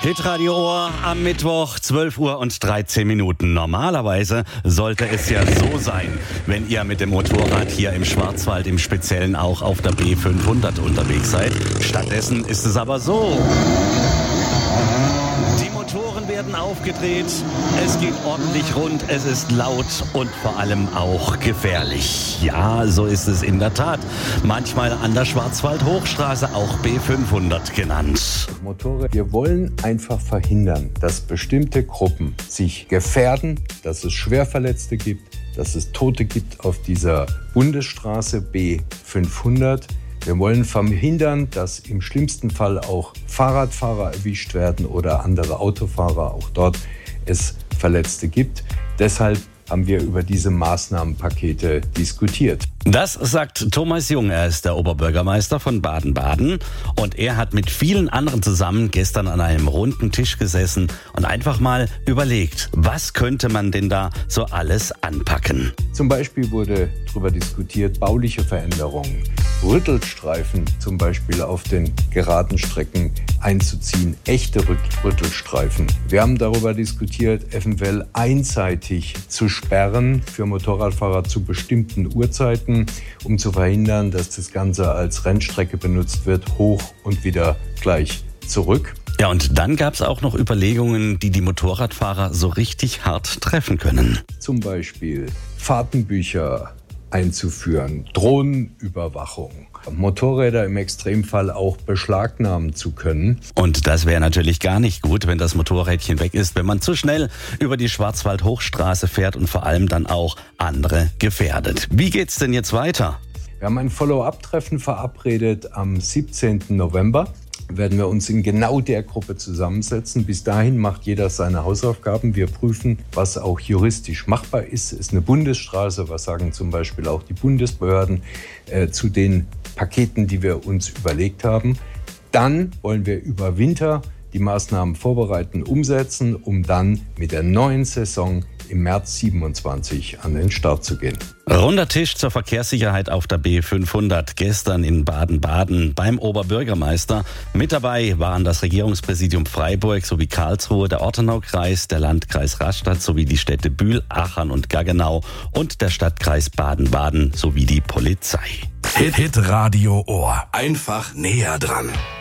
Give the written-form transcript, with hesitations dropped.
Hitradio Ohr am Mittwoch, 12 Uhr und 13 Minuten. Normalerweise sollte es ja so sein, wenn ihr mit dem Motorrad hier im Schwarzwald im Speziellen auch auf der B500 unterwegs seid. Stattdessen ist es aber so. Die Motoren werden aufgedreht, es geht ordentlich rund, es ist laut und vor allem auch gefährlich. Ja, so ist es in der Tat. Manchmal an der Schwarzwald-Hochstraße, auch B500 genannt. Motorräder. Wir wollen einfach verhindern, dass bestimmte Gruppen sich gefährden, dass es Schwerverletzte gibt, dass es Tote gibt auf dieser Bundesstraße B500. Wir wollen verhindern, dass im schlimmsten Fall auch Fahrradfahrer erwischt werden oder andere Autofahrer, auch dort es Verletzte gibt. Deshalb haben wir über diese Maßnahmenpakete diskutiert. Das sagt Thomas Jung, er ist der Oberbürgermeister von Baden-Baden und er hat mit vielen anderen zusammen gestern an einem runden Tisch gesessen und einfach mal überlegt, was könnte man denn da so alles anpacken. Zum Beispiel wurde darüber diskutiert, bauliche Veränderungen, Rüttelstreifen zum Beispiel auf den geraden Strecken einzuziehen, echte Rüttelstreifen. Wir haben darüber diskutiert, eventuell einseitig zu sperren für Motorradfahrer zu bestimmten Uhrzeiten, um zu verhindern, dass das Ganze als Rennstrecke benutzt wird, hoch und wieder gleich zurück. Ja, und dann gab es auch noch Überlegungen, die Motorradfahrer so richtig hart treffen können. Zum Beispiel Fahrtenbücher einzuführen, Drohnenüberwachung, Motorräder im Extremfall auch beschlagnahmen zu können. Und das wäre natürlich gar nicht gut, wenn das Motorrädchen weg ist, wenn man zu schnell über die Schwarzwald-Hochstraße fährt und vor allem dann auch andere gefährdet. Wie geht's denn jetzt weiter? Wir haben ein Follow-up-Treffen verabredet am 17. November. Werden wir uns in genau der Gruppe zusammensetzen. Bis dahin macht jeder seine Hausaufgaben. Wir prüfen, was auch juristisch machbar ist. Ist eine Bundesstraße, was sagen zum Beispiel auch die Bundesbehörden zu den Paketen, die wir uns überlegt haben. Dann wollen wir über Winter die Maßnahmen vorbereiten, umsetzen, um dann mit der neuen Saison im März 27 an den Start zu gehen. Runder Tisch zur Verkehrssicherheit auf der B500 gestern in Baden-Baden beim Oberbürgermeister. Mit dabei waren das Regierungspräsidium Freiburg sowie Karlsruhe, der Ortenaukreis, der Landkreis Rastatt sowie die Städte Bühl, Aachen und Gaggenau und der Stadtkreis Baden-Baden sowie die Polizei. Hitradio Ohr. Einfach näher dran.